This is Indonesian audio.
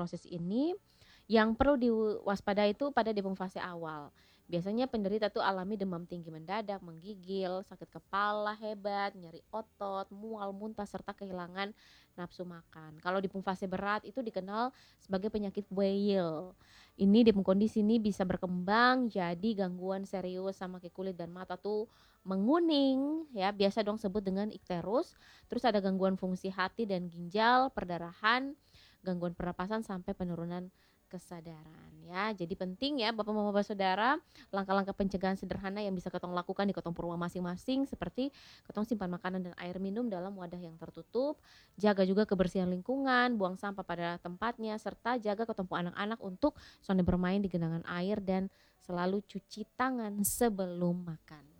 proses ini, yang perlu diwaspadai itu pada depung fase awal. Biasanya penderita tuh alami demam tinggi mendadak, menggigil, sakit kepala hebat, nyeri otot, mual, muntah, serta kehilangan nafsu makan. Kalau depung fase berat itu dikenal sebagai penyakit Weill. Ini depung kondisi ini bisa berkembang jadi gangguan serius sama kayak kulit dan mata tuh menguning ya, biasa dong sebut dengan ikterus. Terus ada gangguan fungsi hati dan ginjal, perdarahan, gangguan pernapasan sampai penurunan kesadaran ya. Jadi penting ya Bapak Mama Saudara, langkah-langkah pencegahan sederhana yang bisa ketong lakukan di ketong rumah masing-masing seperti ketong simpan makanan dan air minum dalam wadah yang tertutup, jaga juga kebersihan lingkungan, buang sampah pada tempatnya, serta jaga ketong anak-anak untuk sonde bermain di genangan air dan selalu cuci tangan sebelum makan.